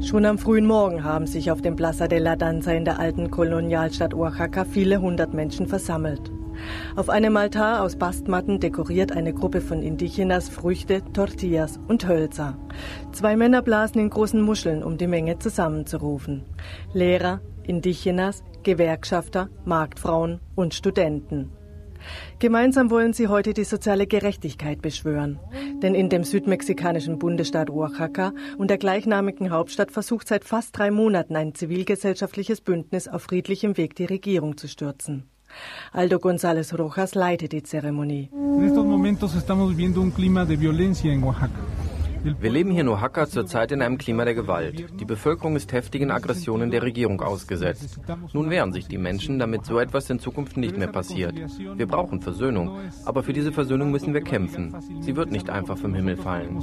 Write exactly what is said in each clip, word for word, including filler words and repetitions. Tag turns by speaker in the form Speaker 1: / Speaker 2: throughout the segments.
Speaker 1: Schon am frühen Morgen haben sich auf dem Plaza de la Danza in der alten Kolonialstadt Oaxaca viele hundert Menschen versammelt. Auf einem Altar aus Bastmatten dekoriert eine Gruppe von Indigenas Früchte, Tortillas und Hölzer. Zwei Männer blasen in großen Muscheln, um die Menge zusammenzurufen. Lehrer, Indigenas, Gewerkschafter, Marktfrauen und Studenten. Gemeinsam wollen sie heute die soziale Gerechtigkeit beschwören. Denn in dem südmexikanischen Bundesstaat Oaxaca und der gleichnamigen Hauptstadt versucht seit fast drei Monaten ein zivilgesellschaftliches Bündnis auf friedlichem Weg die Regierung zu stürzen. Aldo González Rojas leitet die Zeremonie.
Speaker 2: Wir leben hier in Oaxaca zurzeit in einem Klima der Gewalt. Die Bevölkerung ist heftigen Aggressionen der Regierung ausgesetzt. Nun wehren sich die Menschen, damit so etwas in Zukunft nicht mehr passiert. Wir brauchen Versöhnung, aber für diese Versöhnung müssen wir kämpfen. Sie wird nicht einfach vom Himmel fallen.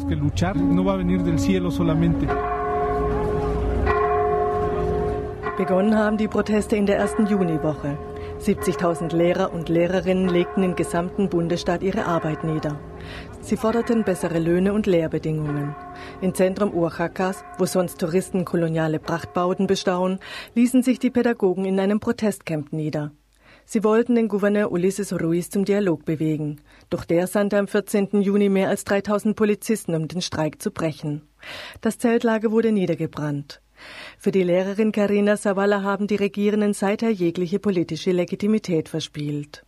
Speaker 1: Begonnen haben die Proteste in der ersten Juniwoche. siebzigtausend Lehrer und Lehrerinnen legten im gesamten Bundesstaat ihre Arbeit nieder. Sie forderten bessere Löhne und Lehrbedingungen. Im Zentrum Oaxacas, wo sonst Touristen koloniale Prachtbauten bestaunen, ließen sich die Pädagogen in einem Protestcamp nieder. Sie wollten den Gouverneur Ulises Ruiz zum Dialog bewegen. Doch der sandte am vierzehnten Juni mehr als dreitausend Polizisten, um den Streik zu brechen. Das Zeltlager wurde niedergebrannt. Für die Lehrerin Karina Zavala haben die Regierenden seither jegliche politische Legitimität verspielt.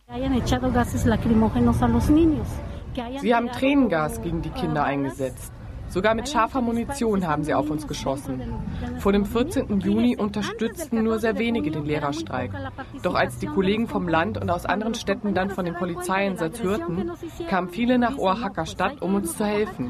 Speaker 3: Sie haben Tränengas gegen die Kinder eingesetzt. Sogar mit scharfer Munition haben sie auf uns geschossen. Vor dem vierzehnten Juni unterstützten nur sehr wenige den Lehrerstreik. Doch als die Kollegen vom Land und aus anderen Städten dann von dem Polizeieinsatz hörten, kamen viele nach Oaxaca Stadt, um uns zu helfen.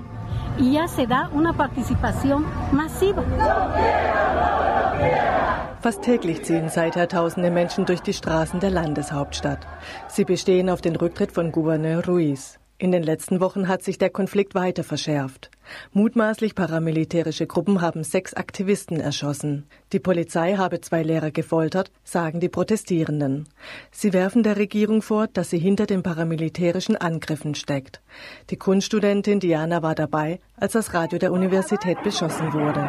Speaker 1: Fast täglich ziehen seither tausende Menschen durch die Straßen der Landeshauptstadt. Sie bestehen auf den Rücktritt von Gouverneur Ruiz. In den letzten Wochen hat sich der Konflikt weiter verschärft. Mutmaßlich paramilitärische Gruppen haben sechs Aktivisten erschossen. Die Polizei habe zwei Lehrer gefoltert, sagen die Protestierenden. Sie werfen der Regierung vor, dass sie hinter den paramilitärischen Angriffen steckt. Die Kunststudentin Diana war dabei, als das Radio der Universität beschossen wurde.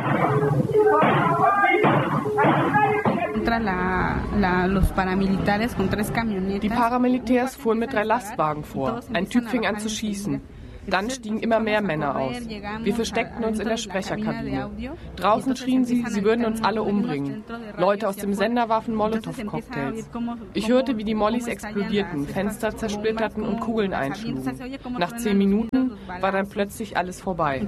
Speaker 3: Die Paramilitärs fuhren mit drei Lastwagen vor. Ein Typ fing an zu schießen. Dann stiegen immer mehr Männer aus. Wir versteckten uns in der Sprecherkabine. Draußen schrien sie, sie würden uns alle umbringen. Leute aus dem Sender warfen Molotow-Cocktails. Ich hörte, wie die Mollys explodierten, Fenster zersplitterten und Kugeln einschlugen. Nach zehn Minuten war dann plötzlich alles vorbei.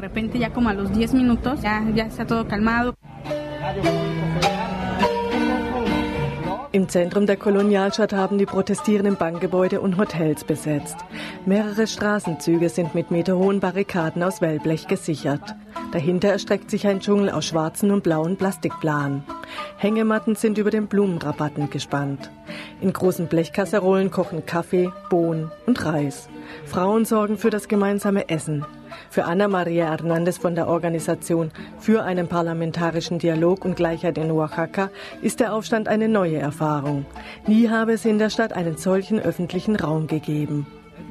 Speaker 1: Im Zentrum der Kolonialstadt haben die Protestierenden Bankgebäude und Hotels besetzt. Mehrere Straßenzüge sind mit meterhohen Barrikaden aus Wellblech gesichert. Dahinter erstreckt sich ein Dschungel aus schwarzen und blauen Plastikplanen. Hängematten sind über den Blumenrabatten gespannt. In großen Blechkasserolen kochen Kaffee, Bohnen und Reis. Frauen sorgen für das gemeinsame Essen. Für Ana Maria Hernández von der Organisation für einen parlamentarischen Dialog und Gleichheit in Oaxaca ist der Aufstand eine neue Erfahrung. Nie habe es in der Stadt einen solchen öffentlichen Raum gegeben.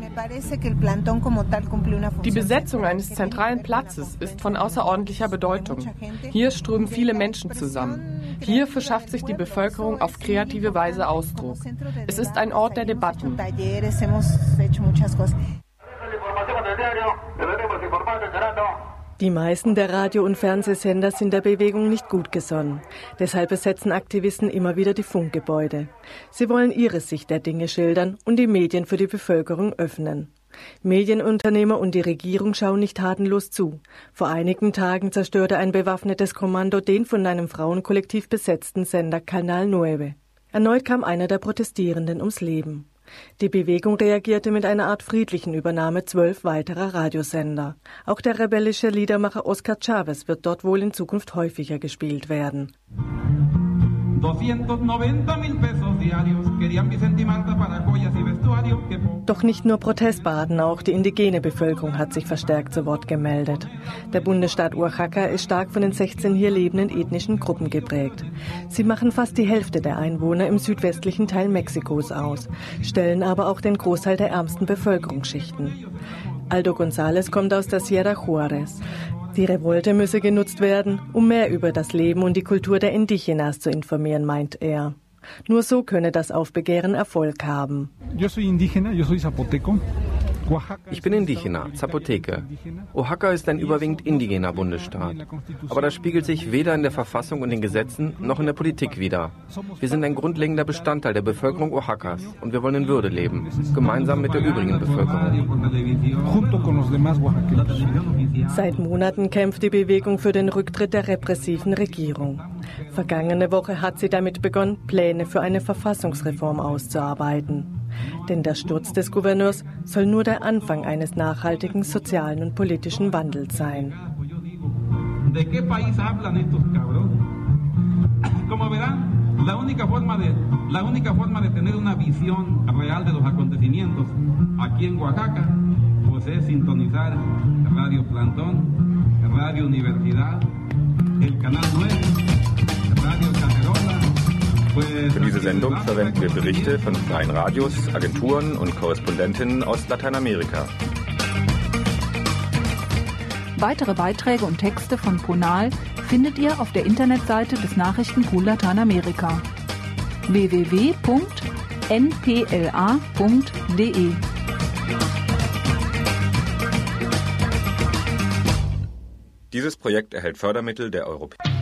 Speaker 3: Die Besetzung eines zentralen Platzes ist von außerordentlicher Bedeutung. Hier strömen viele Menschen zusammen. Hier verschafft sich die Bevölkerung auf kreative Weise Ausdruck. Es ist ein Ort der Debatten.
Speaker 1: Die meisten der Radio- und Fernsehsender sind der Bewegung nicht gut gesonnen. Deshalb besetzen Aktivisten immer wieder die Funkgebäude. Sie wollen ihre Sicht der Dinge schildern und die Medien für die Bevölkerung öffnen. Medienunternehmer und die Regierung schauen nicht tatenlos zu. Vor einigen Tagen zerstörte ein bewaffnetes Kommando den von einem Frauenkollektiv besetzten Sender Canal neun. Erneut kam einer der Protestierenden ums Leben. Die Bewegung reagierte mit einer Art friedlichen Übernahme zwölf weiterer Radiosender. Auch der rebellische Liedermacher Oscar Chavez wird dort wohl in Zukunft häufiger gespielt werden. Doch nicht nur Protestbaden, auch die indigene Bevölkerung hat sich verstärkt zu Wort gemeldet. Der Bundesstaat Oaxaca ist stark von den sechzehn hier lebenden ethnischen Gruppen geprägt. Sie machen fast die Hälfte der Einwohner im südwestlichen Teil Mexikos aus, stellen aber auch den Großteil der ärmsten Bevölkerungsschichten. Aldo González kommt aus der Sierra Juárez. Die Revolte müsse genutzt werden, um mehr über das Leben und die Kultur der Indigenas zu informieren, meint er. Nur so könne das Aufbegehren Erfolg haben.
Speaker 4: Yo soy indígena, yo soy zapoteco.
Speaker 2: Ich bin Indígena, Zapoteke. Oaxaca ist ein überwiegend indigener Bundesstaat. Aber das spiegelt sich weder in der Verfassung und den Gesetzen noch in der Politik wider. Wir sind ein grundlegender Bestandteil der Bevölkerung Oaxacas und wir wollen in Würde leben, gemeinsam mit der übrigen Bevölkerung.
Speaker 1: Seit Monaten kämpft die Bewegung für den Rücktritt der repressiven Regierung. Vergangene Woche hat sie damit begonnen, Pläne für eine Verfassungsreform auszuarbeiten. Denn der Sturz des Gouverneurs soll nur der Anfang eines nachhaltigen sozialen und politischen Wandels sein.
Speaker 5: ¿De qué país hablan estos cabros? Como verán, la única forma de la única forma de tener una visión real de los acontecimientos aquí en Oaxaca, pues es sintonizar Radio Plantón, Radio Universidad, el Canal nueve, Radio Cacerola.
Speaker 6: Für diese Sendung verwenden wir Berichte von freien Radios, Agenturen und Korrespondentinnen aus Lateinamerika.
Speaker 7: Weitere Beiträge und Texte von Ponal findet ihr auf der Internetseite des Nachrichtenpool Lateinamerika w w w punkt n p l a punkt d e.
Speaker 6: Dieses Projekt erhält Fördermittel der Europäischen